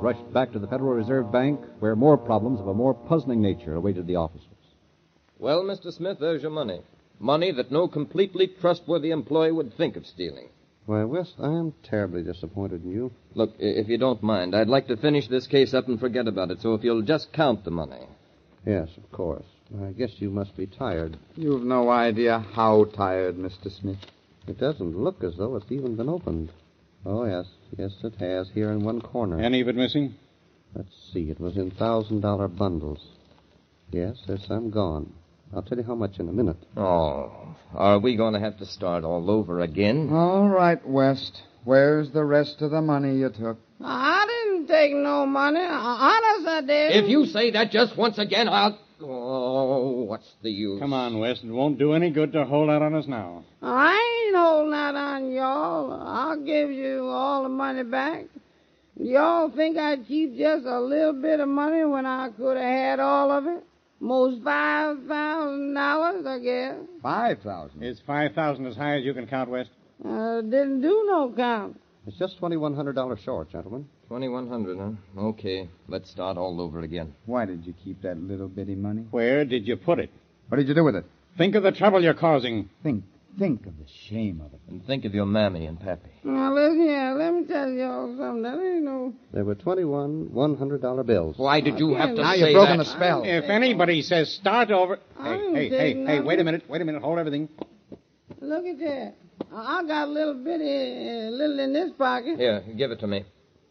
rushed back to the Federal Reserve Bank, where more problems of a more puzzling nature awaited the officers. Well, Mr. Smith, there's your money. Money that no completely trustworthy employee would think of stealing. Why, West, I am terribly disappointed in you. Look, if you don't mind, I'd like to finish this case up and forget about it, so if you'll just count the money. Yes, of course. I guess you must be tired. You've no idea how tired, Mr. Smith. It doesn't look as though it's even been opened. Oh, yes. Yes, it has, here in one corner. Any of it missing? Let's see. It was in $1,000 bundles. Yes, there's some gone. I'll tell you how much in a minute. Oh, are we going to have to start all over again? All right, West. Where's the rest of the money you took? I didn't take no money. Honest, I did. If you say that just once again, I'll... Oh, what's the use? Come on, West. It won't do any good to hold out on us now. I ain't holding out on y'all. I'll give you all the money back. Y'all think I'd keep just a little bit of money when I could have had all of it? Most $5,000, I guess. 5,000. Is 5,000 as high as you can count, West? Didn't do no count. It's just $2,100 short, gentlemen. 2,100, huh? Okay, let's start all over again. Why did you keep that little bitty money? Where did you put it? What did you do with it? Think of the trouble you're causing. Think of the shame of it. And think of your mammy and pappy. Now, listen here. Let me tell y'all something. That ain't no... There were 21 $100 bills. Why did you have to Now say you've broken that? the spell. If anybody says start over... I Hey, didn't take wait a nothing. minute. Hold everything. Look at that. I got a little bitty, little in this pocket. Here, give it to me.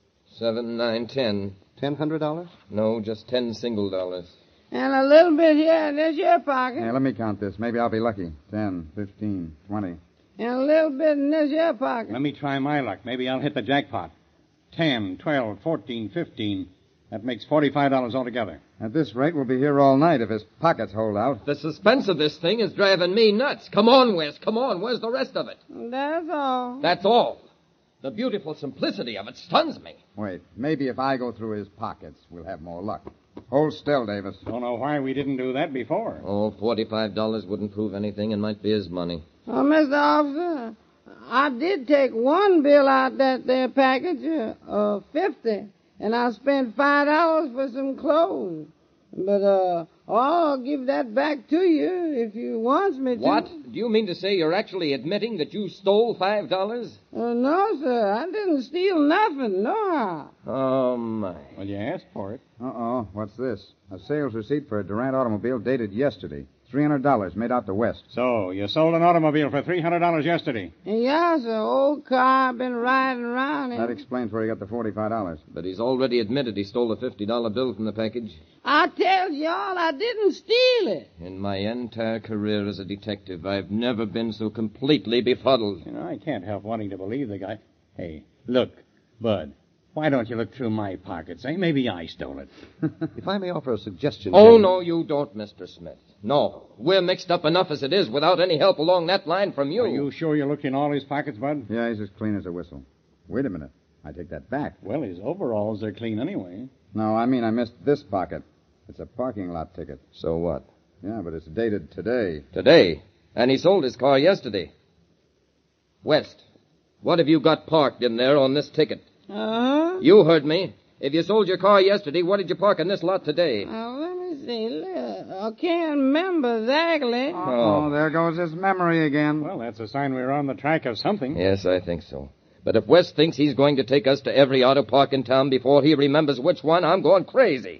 7, 9, 10. $1,000? No, just 10 single dollars. And a little bit here in this your pocket. Hey, let me count this. Maybe I'll be lucky. 10, 15, 20. And a little bit in this your pocket. Let me try my luck. Maybe I'll hit the jackpot. 10, 12, 14, 15. That makes $45 altogether. At this rate, we'll be here all night if his pockets hold out. The suspense of this thing is driving me nuts. Come on, Wes. Come on. Where's the rest of it? That's all. That's all. The beautiful simplicity of it stuns me. Wait, maybe if I go through his pockets, we'll have more luck. Hold still, Davis. Don't know why we didn't do that before. Oh, $45 wouldn't prove anything and might be his money. Oh, Mr. Officer, I did take one bill out that there package of 50, and I spent $5 for some clothes. But, I'll give that back to you if you want me to. What? Do you mean to say you're actually admitting that you stole $5? No, sir. I didn't steal nothing, no. Oh, my. Well, you asked for it. Uh-oh, what's this? A sales receipt for a Durant automobile dated yesterday. $300 made out to West. So, you sold an automobile for $300 yesterday. Yeah, sir. Old car I've been riding around in. That explains where he got the $45. But he's already admitted he stole a $50 bill from the package. I tell y'all I didn't steal it. In my entire career as a detective, I've never been so completely befuddled. You know, I can't help wanting to believe the guy. Hey, look, Bud, why don't you look through my pockets, eh? Maybe I stole it. If I may offer a suggestion... Oh, gentlemen. no, you don't, Mr. Smith. No. We're mixed up enough as it is without any help along that line from you. Are you sure you looked in all his pockets, Bud? Yeah, he's as clean as a whistle. Wait a minute. I take that back. Well, his overalls are clean anyway. No, I mean I missed this pocket. It's a parking lot ticket. So what? Yeah, but it's dated today. Today? And he sold his car yesterday. West, what have you got parked in there on this ticket? Uh-huh. You heard me. If you sold your car yesterday, what did you park in this lot today? Let me see. Look, I can't remember exactly. Oh, there goes his memory again. Well, that's a sign we're on the track of something. Yes, I think so. But if West thinks he's going to take us to every auto park in town before he remembers which one, I'm going crazy.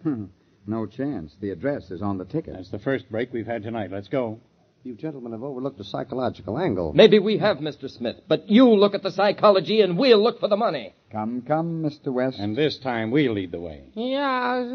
No chance. The address is on the ticket. That's the first break we've had tonight. Let's go. You gentlemen have overlooked a psychological angle. Maybe we have, Mr. Smith, but you look at the psychology and we'll look for the money. Come, Mr. West. And this time we'll lead the way. Yeah,